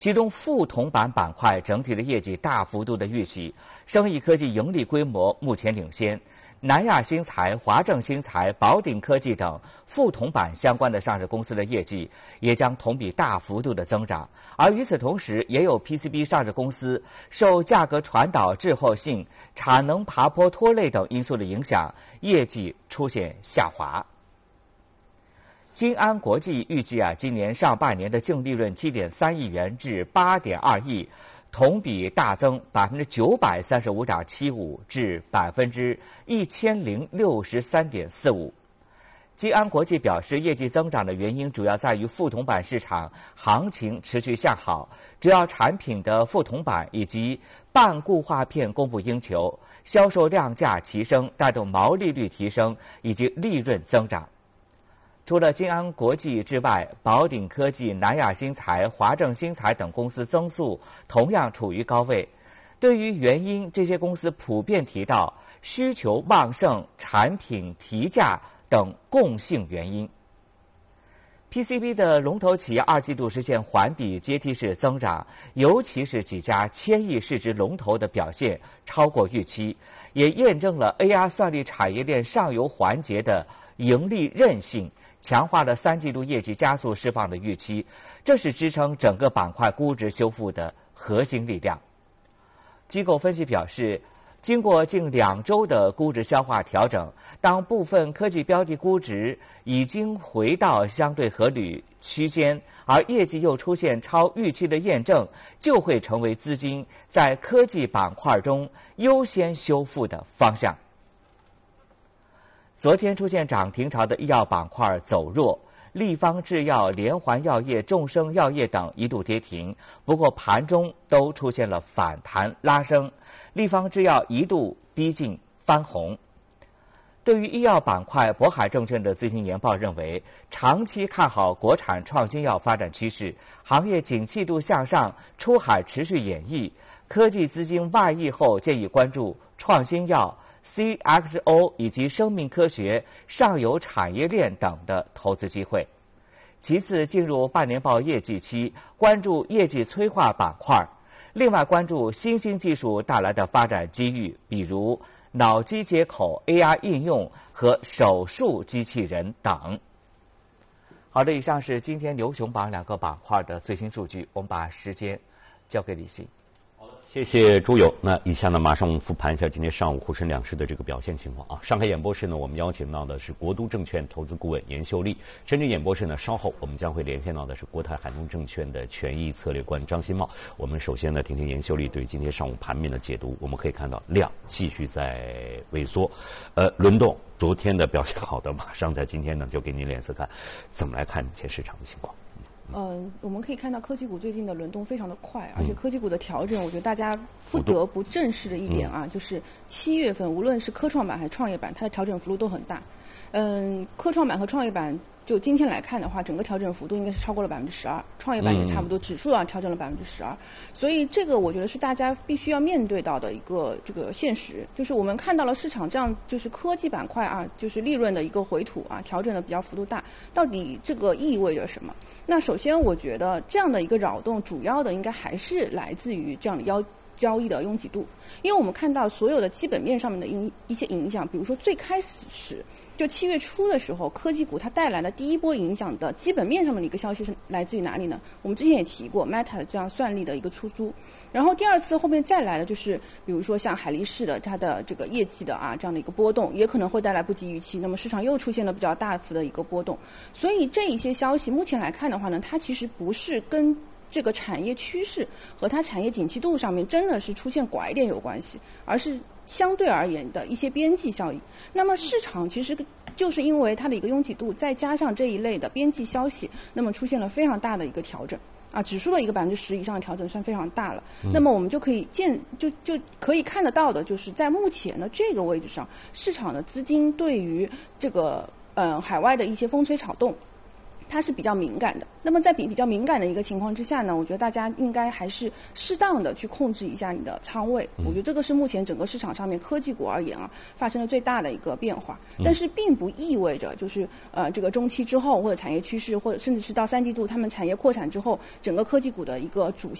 其中富铜板板块整体的业绩大幅度的预喜，生意科技盈利规模目前领先。南亚新材、华正新材、宝鼎科技等富铜板相关的上市公司的业绩也将同比大幅度的增长，而与此同时，也有 PCB 上市公司受价格传导滞后性、产能爬坡拖累等因素的影响，业绩出现下滑。金安国际预计今年上半年的净利润7.3亿元至8.2亿。同比大增935.75%至1063.45%。金安国际表示，业绩增长的原因主要在于富铜板市场行情持续向好，主要产品的富铜板以及半固化片供不应求，销售量价齐升，带动毛利率提升以及利润增长。除了金安国际之外，宝鼎科技、南亚新材、华正新材等公司增速同样处于高位。对于原因，这些公司普遍提到需求旺盛、产品提价等共性原因。PCB 的龙头企业2季度实现环比阶梯式增长，尤其是几家1000亿市值龙头的表现超过预期，也验证了 AR 算力产业链上游环节的盈利韧性。强化了3季度业绩加速释放的预期，这是支撑整个板块估值修复的核心力量。机构分析表示，经过近2周的估值消化调整，当部分科技标的估值已经回到相对合理区间，而业绩又出现超预期的验证，就会成为资金在科技板块中优先修复的方向。昨天出现涨停潮的医药板块走弱，立方制药、连环药业、众生药业等一度跌停，不过盘中都出现了反弹拉升，立方制药一度逼近翻红。对于医药板块，渤海证券的最新研报认为，长期看好国产创新药发展趋势，行业景气度向上，出海持续演绎，科技资金外溢后，建议关注创新药、CXO 以及生命科学、上游产业链等的投资机会。其次，进入半年报业绩期，关注业绩催化板块，另外关注新兴技术带来的发展机遇，比如脑机接口、AR 应用和手术机器人等。好的，以上是今天牛熊榜2个板块的最新数据，我们把时间交给李欣。 谢谢朱友。那以下呢，马上我们复盘一下今天上午沪深两市的这个表现情况啊。上海演播室呢，我们邀请到的是国都证券投资顾问严秀丽；深圳演播室呢，稍后我们将会连线到的是国泰海通证券的权益策略官张新茂。我们首先呢，听听严秀丽对今天上午盘面的解读。我们可以看到量继续在萎缩，轮动昨天的表现好的，马上在今天呢就给您脸色看，怎么来看目前市场的情况？ 我们可以看到科技股最近的轮动非常的快，而且科技股的调整，我觉得大家不得不正视的一点啊，就是7月份无论是科创板还是创业板，它的调整幅度都很大。科创板和创业板就今天来看的话，整个调整幅度应该是超过了12%，创业板也差不多指数调整了12%，所以这个我觉得是大家必须要面对到的一个这个现实，就是我们看到了市场这样就是科技板块啊，就是利润的一个回吐啊，调整的比较幅度大，到底这个意味着什么？那首先我觉得这样的一个扰动，主要的应该还是来自于这样的交易的拥挤度，因为我们看到所有的基本面上面的一些影响，比如说最开始就7月初的时候，科技股它带来的第一波影响的基本面上面的一个消息是来自于哪里呢？我们之前也提过 Meta 的这样算力的一个出租，然后第二次后面再来的就是比如说像海力士的它的这个业绩的这样的一个波动，也可能会带来不及预期，那么市场又出现了比较大幅的一个波动，所以这一些消息目前来看的话呢，它其实不是跟这个产业趋势和它产业景气度上面真的是出现拐点有关系，而是相对而言的一些边际效应。那么市场其实就是因为它的一个拥挤度，再加上这一类的边际消息，那么出现了非常大的一个调整啊，指数的一个10%以上的调整算非常大了。那么我们就可以就可以看得到的，就是在目前的这个位置上，市场的资金对于这个海外的一些风吹草动， 它是比较敏感的。那么在比较敏感的一个情况之下呢，我觉得大家应该还是适当的去控制一下你的仓位。我觉得这个是目前整个市场上面科技股而言啊发生了最大的一个变化。但是并不意味着就是这个中期之后或者产业趋势或者甚至是到3季度他们产业扩产之后，整个科技股的一个主